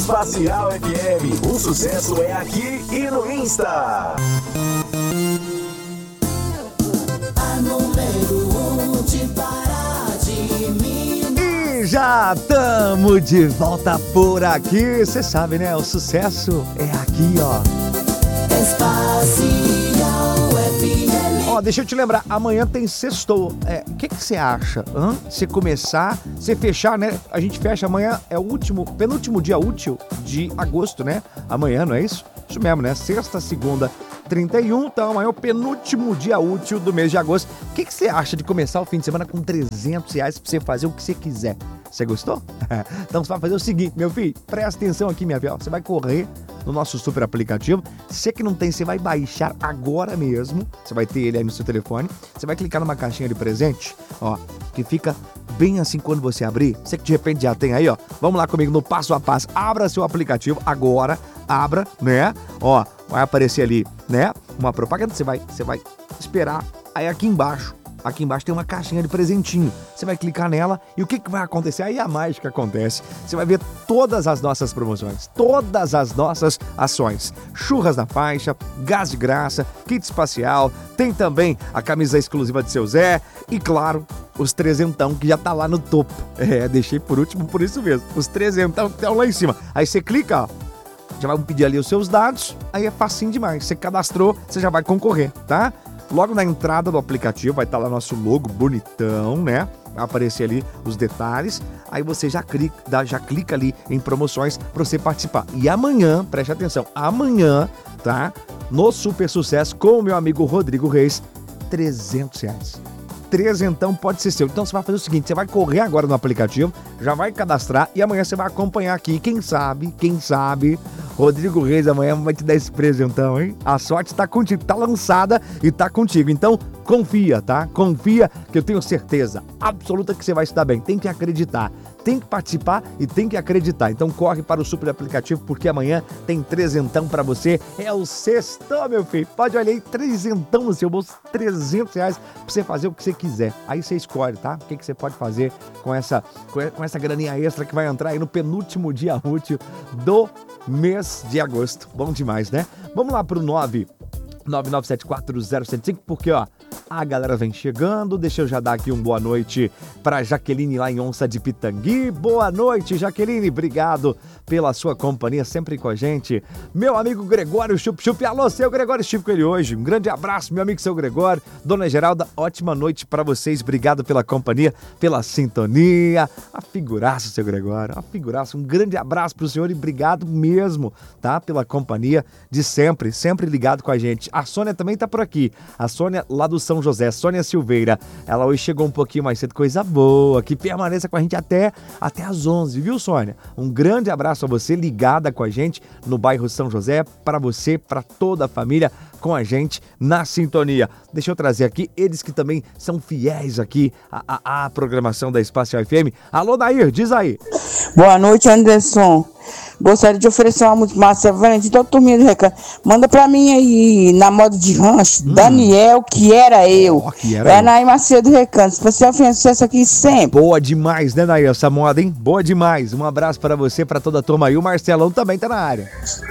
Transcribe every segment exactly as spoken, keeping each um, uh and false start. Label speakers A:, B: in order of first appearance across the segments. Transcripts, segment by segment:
A: Espacial F M, o sucesso é aqui e no Insta.
B: A número um de Pará de Minas.
C: E já estamos de volta por aqui. Você sabe, né? O sucesso é aqui, ó.
B: Espacial F M.
C: Ó, deixa eu te lembrar, amanhã tem sextou. É, o que que você acha? Hã? Você começar, você fechar, né? A gente fecha amanhã, é o último, penúltimo dia útil de agosto, né? Amanhã, não é isso? Isso mesmo, né? Sexta, segunda, trinta e um, então amanhã é o penúltimo dia útil do mês de agosto. O que que você acha de começar o fim de semana com trezentos reais pra você fazer o que você quiser? Você gostou? Então você vai fazer o seguinte, meu filho, presta atenção aqui, minha filha. Você vai correr no nosso super aplicativo. Você que não tem, você vai baixar agora mesmo. Você vai ter ele aí no seu telefone. Você vai clicar numa caixinha de presente, ó, que fica bem assim quando você abrir. Você que de repente já tem aí, ó. Vamos lá comigo no passo a passo. Abra seu aplicativo agora. Abra, né? Ó, vai aparecer ali, né? Uma propaganda. Você vai, você vai esperar. Aí aqui embaixo. Aqui embaixo tem uma caixinha de presentinho. Você vai clicar nela e o que, que vai acontecer? Aí a mágica acontece. Você vai ver todas as nossas promoções, todas as nossas ações. Churras na faixa, gás de graça, kit espacial, tem também a camisa exclusiva de seu Zé e, claro, os trezentão que já tá lá no topo. É, deixei por último por isso mesmo. Os trezentão que estão lá em cima. Aí você clica, ó. Já vai pedir ali os seus dados, aí é facinho demais. Você cadastrou, você já vai concorrer, tá? Logo na entrada do aplicativo vai estar lá nosso logo bonitão, né? Vai aparecer ali os detalhes. Aí você já clica, já clica ali em promoções para você participar. E amanhã, preste atenção, amanhã, tá? No Super Sucesso com o meu amigo Rodrigo Reis, trezentos reais. Trezentão pode ser seu. Então você vai fazer o seguinte, você vai correr agora no aplicativo, já vai cadastrar e amanhã você vai acompanhar aqui. Quem sabe, quem sabe, Rodrigo Reis amanhã vai te dar esse presentão, hein? A sorte tá contigo, tá lançada e tá contigo. Então confia, tá? Confia que eu tenho certeza absoluta que você vai se dar bem. Tem que acreditar. Tem que participar e tem que acreditar. Então corre para o super aplicativo porque amanhã tem trezentão pra você. É o sextão, meu filho. Pode olhar aí, trezentão no seu bolso, trezentos reais pra você fazer o que você quiser. Aí você escolhe, tá? O que, que você pode fazer com essa, com essa graninha extra que vai entrar aí no penúltimo dia útil do mês de agosto. Bom demais, né? Vamos lá pro nove nove nove sete quatro zero sete cinco, porque, ó, a galera vem chegando. Deixa eu já dar aqui um boa noite pra Jaqueline lá em Onça de Pitangui. Boa noite, Jaqueline. Obrigado pela sua companhia, sempre com a gente. Meu amigo Gregório Chup Chup. Alô, seu Gregório, estive com ele hoje. Um grande abraço, meu amigo seu Gregório. Dona Geralda, ótima noite pra vocês. Obrigado pela companhia, pela sintonia. A figuraça, seu Gregório. A figuraça. Um grande abraço pro senhor e obrigado mesmo, tá? Pela companhia de sempre, sempre ligado com a gente. A Sônia também tá por aqui. A Sônia lá do São José, Sônia Silveira. Ela hoje chegou um pouquinho mais cedo, coisa boa. Que permaneça com a gente até, até às onze, viu, Sônia? Um grande abraço a você, ligada com a gente no bairro São José. Para você, para toda a família com a gente na sintonia. Deixa eu trazer aqui eles que também são fiéis aqui à, à, à programação da Espacial F M. Alô, Nair, diz aí.
D: Boa noite, Anderson. Gostaria de oferecer uma música massa, Valentim, toda turminha do Recanto. Manda pra mim aí, na moda de rancho, hum. Daniel, que era eu. Oh, que era é eu. Nair Macedo do Recanto. Se você oferecer sucesso aqui sempre.
C: Boa demais, né, Nair? Essa moda, hein? Boa demais. Um abraço pra você, pra toda a turma aí. O Marcelão também tá na área.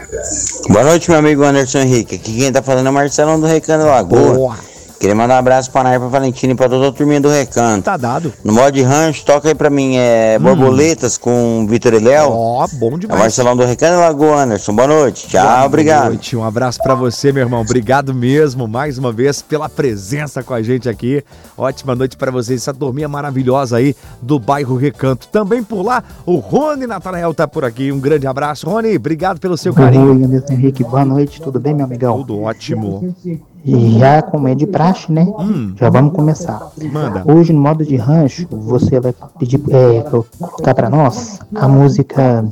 E: Boa noite, meu amigo Anderson Henrique. Aqui quem tá falando é o Marcelão do Recanto da Lagoa. Boa. Queria mandar um abraço pra Nair, pra Valentina e pra toda a turminha do Recanto.
C: Tá dado.
E: No modo de rancho, toca aí pra mim, é hum. Borboletas com Vitor e Léo.
C: Ó, oh, bom demais.
E: É o Marcelão do Recanto da Lagoa, Anderson. Boa noite. Tchau, Boa obrigado. Boa
C: noite. Um abraço pra você, meu irmão. Obrigado mesmo, mais uma vez, pela presença com a gente aqui. Ótima noite pra vocês, essa turminha maravilhosa aí do bairro Recanto. Também por lá, o Rony Natanael tá por aqui. Um grande abraço. Rony, obrigado pelo seu carinho.
F: Oi, Anderson Henrique. Boa noite. Tudo bem, meu amigão?
C: Tudo ótimo.
F: E já como é de praxe, né? Hum. Já vamos começar.
C: Manda.
F: Hoje no modo de rancho, você vai pedir é, pra colocar pra nós a música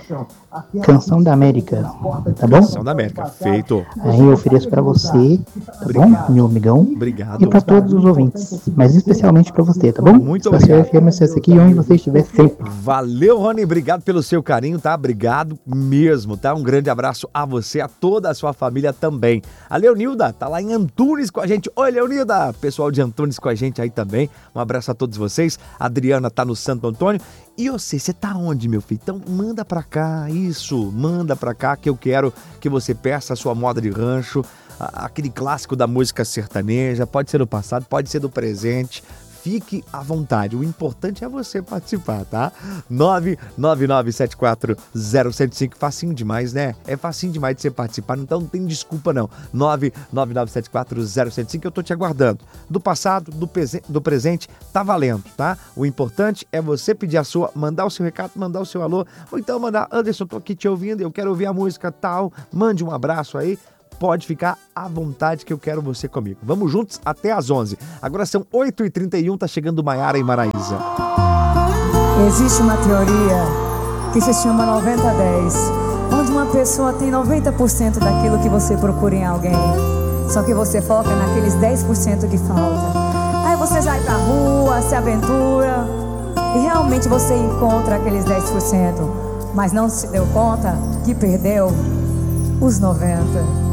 F: Canção da América, tá bom?
C: Canção da América, feito.
F: Aí eu ofereço pra você, tá Obrigado. bom, meu amigão?
C: Obrigado.
F: E pra todos os ouvintes, mas especialmente pra você, tá bom?
C: Muito obrigado.
F: F M S S aqui onde você estiver sempre.
C: Valeu, Rony, obrigado pelo seu carinho, tá? Obrigado mesmo, tá? Um grande abraço a você, a toda a sua família também. A Leonilda tá lá em Antunes com a gente. Oi, Leonida! Pessoal de Antunes com a gente aí também. Um abraço a todos vocês. A Adriana tá no Santo Antônio. E você, você tá onde, meu filho? Então manda pra cá, isso, manda pra cá que eu quero que você peça a sua moda de rancho, aquele clássico da música sertaneja, pode ser do passado, pode ser do presente. Fique à vontade, o importante é você participar, tá? nove nove nove sete quatro zero zero cinco, facinho demais, né? É facinho demais de você participar, então não tem desculpa não. nove nove nove sete quatro zero zero cinco, eu tô te aguardando. Do passado, do, prese- do presente, tá valendo, tá? O importante é você pedir a sua, mandar o seu recado, mandar o seu alô, ou então mandar, Anderson, tô aqui te ouvindo, eu quero ouvir a música tal, mande um abraço aí. Pode ficar à vontade que eu quero você comigo. Vamos juntos até às onze. Agora são oito e trinta e um, tá chegando Maiara e Maraísa.
G: Existe uma teoria que se chama noventa a dez, onde uma pessoa tem noventa por cento daquilo que você procura em alguém, só que você foca naqueles dez por cento que falta. Aí você sai pra rua, se aventura e realmente você encontra aqueles dez por cento, mas não se deu conta que perdeu os noventa por cento.